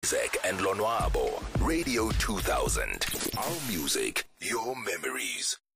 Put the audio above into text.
Zek and Lonwabo. Radio 2000. Our music, your memories.